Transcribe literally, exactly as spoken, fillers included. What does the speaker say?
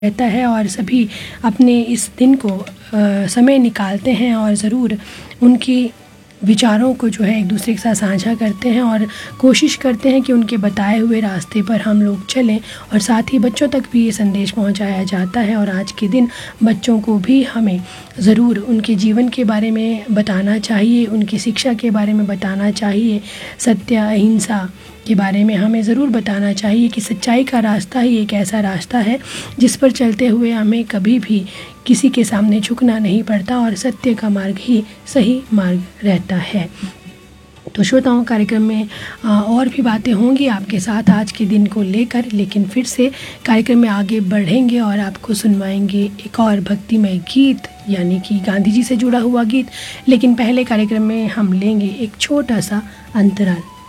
रहता है और सभी अपने इस दिन को आ, समय निकालते हैं और ज़रूर उनकी विचारों को जो है एक दूसरे के साथ साझा करते हैं और कोशिश करते हैं कि उनके बताए हुए रास्ते पर हम लोग चलें और साथ ही बच्चों तक भी ये संदेश पहुंचाया जाता है। और आज के दिन बच्चों को भी हमें ज़रूर उनके जीवन के बारे में बताना चाहिए, उनकी शिक्षा के बारे में बताना चाहिए, सत्य अहिंसा के बारे में हमें ज़रूर बताना चाहिए कि सच्चाई का रास्ता ही एक ऐसा रास्ता है जिस पर चलते हुए हमें कभी भी किसी के सामने झुकना नहीं पड़ता और सत्य का मार्ग ही सही मार्ग रहता है। तो श्रोताओं, कार्यक्रम में और भी बातें होंगी आपके साथ आज के दिन को लेकर, लेकिन फिर से कार्यक्रम में आगे बढ़ेंगे और आपको सुनवाएंगे एक और भक्तिमय गीत, यानी कि गांधी जी से जुड़ा हुआ गीत। लेकिन पहले कार्यक्रम में हम लेंगे एक छोटा सा अंतराल।